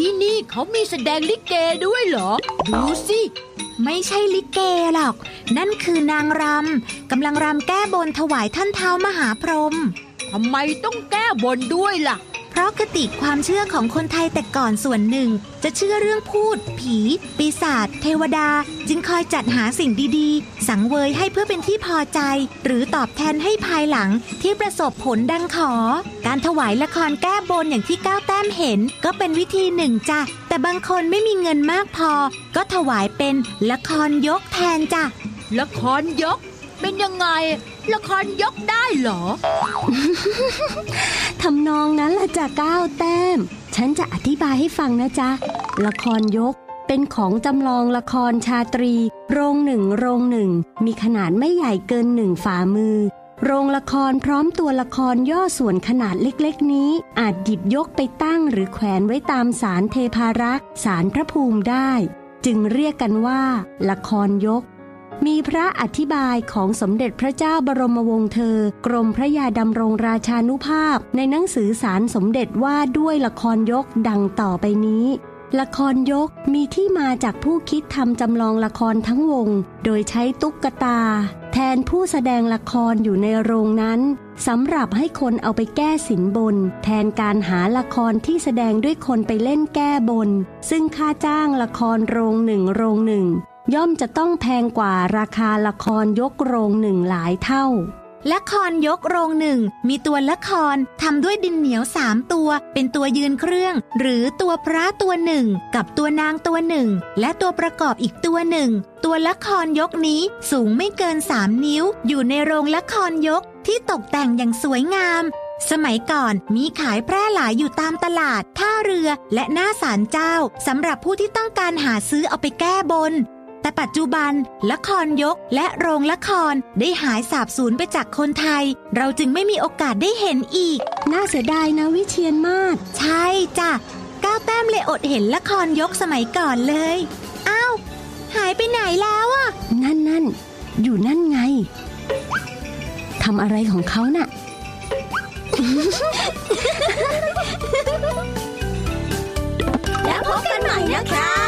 ที่นี่เขามีแสดงลิเกด้วยเหรอดูสิไม่ใช่ลิเกหรอกนั่นคือนางรำกำลังรำแก้บนถวายท่านท้าวมหาพรหมทำไมต้องแก้บนด้วยล่ะเพราะคติความเชื่อของคนไทยแต่ก่อนส่วนหนึ่งจะเชื่อเรื่องพูดผีปีศาจเทวดาจึงคอยจัดหาสิ่งดีๆสังเวยให้เพื่อเป็นที่พอใจหรือตอบแทนให้ภายหลังที่ประสบผลดังขอการถวายละครแก้บนอย่างที่ก้าวแต้มเห็นก็เป็นวิธีหนึ่งจ้ะแต่บางคนไม่มีเงินมากพอก็ถวายเป็นละครยกแทนจ้ะละครยกเป็นยังไงละครยกได้เหรอทำนองนั้นล่ะจ้ะก้าวแต้มฉันจะอธิบายให้ฟังนะจ๊ะละครยกเป็นของจำลองละครชาตรีโรงหนึ่งมีขนาดไม่ใหญ่เกิน1 ฝ่ามือโรงละครพร้อมตัวละครย่อส่วนขนาดเล็กๆนี้อาจหยิบยกไปตั้งหรือแขวนไว้ตามศาลเทพารักษ์ศาลพระภูมิได้จึงเรียกกันว่าละครยกมีพระอธิบายของสมเด็จพระเจ้าบรมวงศ์เธอกรมพระยาดำรงราชานุภาพในหนังสือสารสมเด็จว่าด้วยละครยกดังต่อไปนี้ละครยกมีที่มาจากผู้คิดทำจำลองละครทั้งวงโดยใช้ตุ๊กตาแทนผู้แสดงละครอยู่ในโรงนั้นสำหรับให้คนเอาไปแก้สินบนแทนการหาละครที่แสดงด้วยคนไปเล่นแก้บนซึ่งค่าจ้างละครโรงหนึ่งย่อมจะต้องแพงกว่าราคาละครยกโรงหนึ่งหลายเท่าละครยกโรงหนึ่งมีตัวละครทำด้วยดินเหนียว3 ตัวเป็นตัวยืนเครื่องหรือตัวพระตัวหนึ่งกับตัวนางตัวหนึ่งและตัวประกอบอีกตัวหนึ่งตัวละครยกนี้สูงไม่เกิน3 นิ้วอยู่ในโรงละครยกที่ตกแต่งอย่างสวยงามสมัยก่อนมีขายแพร่หลายอยู่ตามตลาดท่าเรือและหน้าศาลเจ้าสำหรับผู้ที่ต้องการหาซื้อเอาไปแก้บนแต่ปัจจุบันละครยกและโรงละครได้หายสาบสูญไปจากคนไทยเราจึงไม่มีโอกาสได้เห็นอีกน่าเสียดายนะวิเชียรมาศใช่จ้ะก้าวแต้มเลยอดเห็นละครยกสมัยก่อนเลยอ้าวหายไปไหนแล้วอ่ะนั่นอยู่นั่นไงทำอะไรของเขาน่ะแล้วพบกันใหม่นะคะ